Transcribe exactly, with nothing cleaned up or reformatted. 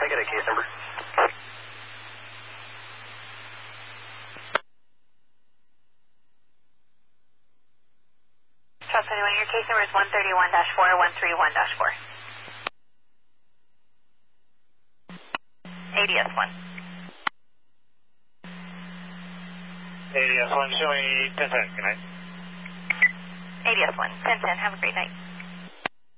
I get a case number? Charles twenty-one, your case number is one thirty-one dash four one three one dash four. A D S one. A D S one, showing ten ten, good night. A D S one, ten ten, have a great night.